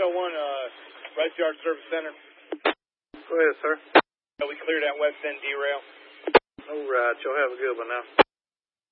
West Yard Service Center. Go ahead, sir. We cleared that West End derail. All right, y'all have a good one now.